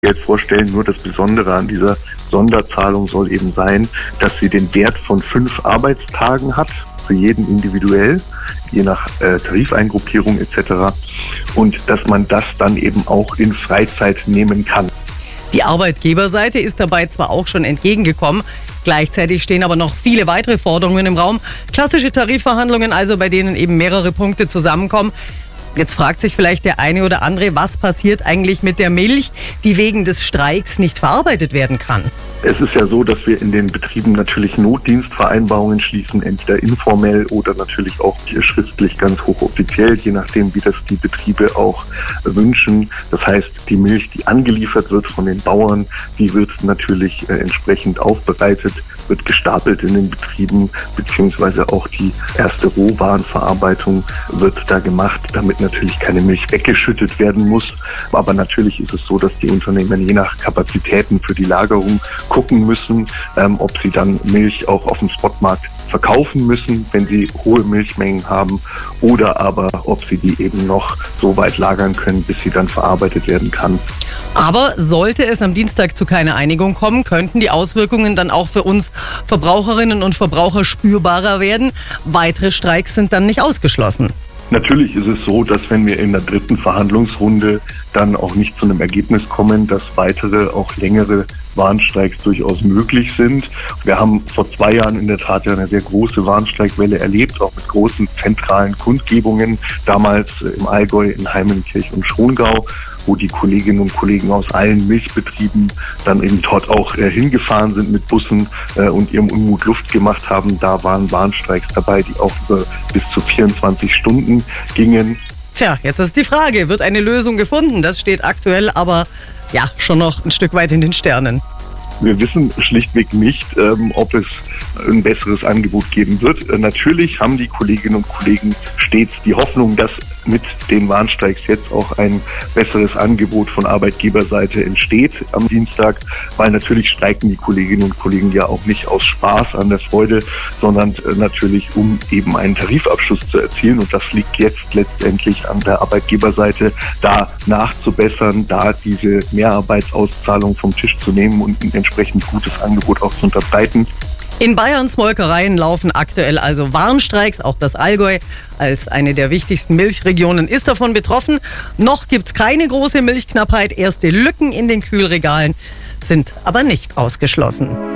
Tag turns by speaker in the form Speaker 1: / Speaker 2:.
Speaker 1: Jetzt vorstellen, nur das Besondere an dieser Sonderzahlung soll eben sein, dass sie den Wert von 5 Arbeitstagen hat, für jeden individuell, je nach Tarifeingruppierung etc. Und dass man das dann eben auch in Freizeit nehmen kann.
Speaker 2: Die Arbeitgeberseite ist dabei zwar auch schon entgegengekommen, gleichzeitig stehen aber noch viele weitere Forderungen im Raum. Klassische Tarifverhandlungen, also bei denen eben mehrere Punkte zusammenkommen. Jetzt fragt sich vielleicht der eine oder andere, was passiert eigentlich mit der Milch, die wegen des Streiks nicht verarbeitet werden kann?
Speaker 1: Es ist ja so, dass wir in den Betrieben natürlich Notdienstvereinbarungen schließen, entweder informell oder natürlich auch schriftlich ganz hochoffiziell, je nachdem, wie das die Betriebe auch wünschen. Das heißt, die Milch, die angeliefert wird von den Bauern, die wird natürlich entsprechend aufbereitet, wird gestapelt in den Betrieben, beziehungsweise auch die erste Rohwarenverarbeitung wird da gemacht, damit natürlich keine Milch weggeschüttet werden muss. Aber natürlich ist es so, dass die Unternehmen je nach Kapazitäten für die Lagerung gucken müssen, ob sie dann Milch auch auf dem Spotmarkt verkaufen müssen, wenn sie hohe Milchmengen haben, oder aber ob sie die eben noch so weit lagern können, bis sie dann verarbeitet werden kann.
Speaker 2: Aber sollte es am Dienstag zu keiner Einigung kommen, könnten die Auswirkungen dann auch für uns Verbraucherinnen und Verbraucher spürbarer werden. Weitere Streiks sind dann nicht ausgeschlossen.
Speaker 1: Natürlich ist es so, dass wenn wir in der dritten Verhandlungsrunde dann auch nicht zu einem Ergebnis kommen, dass weitere, auch längere Warnstreiks durchaus möglich sind. Wir haben vor 2 Jahren in der Tat ja eine sehr große Warnstreikwelle erlebt, auch mit großen zentralen Kundgebungen, damals im Allgäu, in Heimenkirch und Schongau, wo die Kolleginnen und Kollegen aus allen Milchbetrieben dann eben dort auch hingefahren sind mit Bussen und ihrem Unmut Luft gemacht haben. Da waren Warnstreiks dabei, die auch bis zu 24 Stunden gingen.
Speaker 2: Tja, jetzt ist die Frage, wird eine Lösung gefunden? Das steht aktuell aber ja schon noch ein Stück weit in den Sternen.
Speaker 1: Wir wissen schlichtweg nicht, ob es ein besseres Angebot geben wird. Natürlich haben die Kolleginnen und Kollegen stets die Hoffnung, dass mit den Warnstreiks jetzt auch ein besseres Angebot von Arbeitgeberseite entsteht am Dienstag, weil natürlich streiken die Kolleginnen und Kollegen ja auch nicht aus Spaß an der Freude, sondern natürlich, um eben einen Tarifabschluss zu erzielen. Und das liegt jetzt letztendlich an der Arbeitgeberseite, da nachzubessern, da diese Mehrarbeitsauszahlung vom Tisch zu nehmen und ein entsprechend gutes Angebot auch zu unterbreiten.
Speaker 2: In Bayerns Molkereien laufen aktuell also Warnstreiks. Auch das Allgäu als eine der wichtigsten Milchregionen ist davon betroffen. Noch gibt es keine große Milchknappheit. Erste Lücken in den Kühlregalen sind aber nicht ausgeschlossen.